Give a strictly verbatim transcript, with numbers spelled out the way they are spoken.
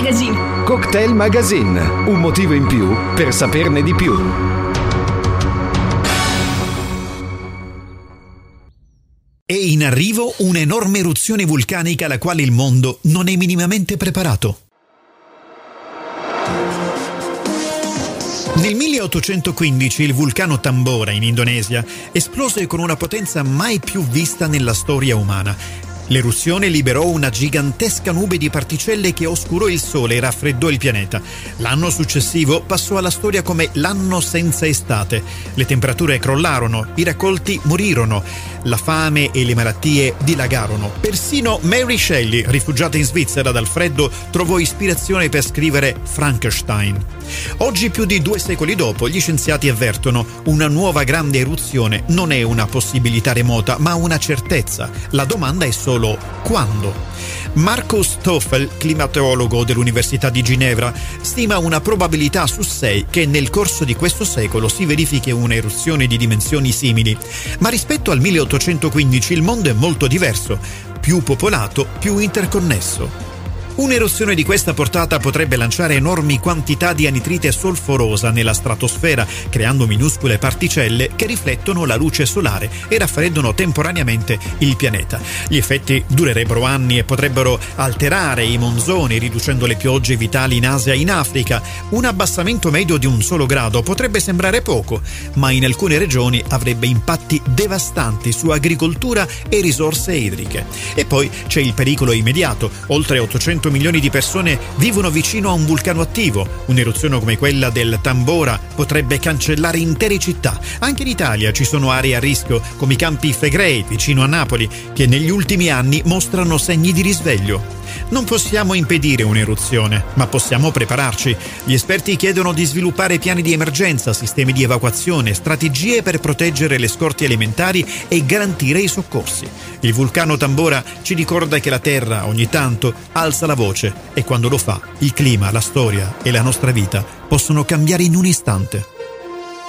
Magazine. Cocktail Magazine, un motivo in più per saperne di più. È in arrivo un'enorme eruzione vulcanica alla quale il mondo non è minimamente preparato. Nel milleottocentoquindici il vulcano Tambora in Indonesia esplose con una potenza mai più vista nella storia umana. L'eruzione liberò una gigantesca nube di particelle che oscurò il Sole e raffreddò il pianeta. L'anno successivo passò alla storia come l'anno senza estate. Le temperature crollarono, i raccolti morirono, la fame e le malattie dilagarono. Persino Mary Shelley, rifugiata in Svizzera dal freddo, trovò ispirazione per scrivere Frankenstein. Oggi, più di due secoli dopo, gli scienziati avvertono: una nuova grande eruzione non è una possibilità remota, ma una certezza. La domanda è solo quando? Markus Stoffel, climatologo dell'Università di Ginevra, stima una probabilità su sei che nel corso di questo secolo si verifichi un'eruzione di dimensioni simili. Ma rispetto al milleottocentoquindici il mondo è molto diverso, più popolato, più interconnesso. Un'eruzione di questa portata potrebbe lanciare enormi quantità di anidride solforosa nella stratosfera, creando minuscole particelle che riflettono la luce solare e raffreddano temporaneamente il pianeta. Gli effetti durerebbero anni e potrebbero alterare i monsoni, riducendo le piogge vitali in Asia e in Africa. Un abbassamento medio di un solo grado potrebbe sembrare poco, ma in alcune regioni avrebbe impatti devastanti su agricoltura e risorse idriche. E poi c'è il pericolo immediato. Oltre ottocento milioni di persone vivono vicino a un vulcano attivo. Un'eruzione come quella del Tambora potrebbe cancellare intere città. Anche in Italia ci sono aree a rischio, come i Campi Flegrei vicino a Napoli, che negli ultimi anni mostrano segni di risveglio. Non possiamo impedire un'eruzione, ma possiamo prepararci. Gli esperti chiedono di sviluppare piani di emergenza, sistemi di evacuazione, strategie per proteggere le scorte alimentari e garantire i soccorsi. Il vulcano Tambora ci ricorda che la Terra ogni tanto alza la voce e quando lo fa, il clima, la storia e la nostra vita possono cambiare in un istante.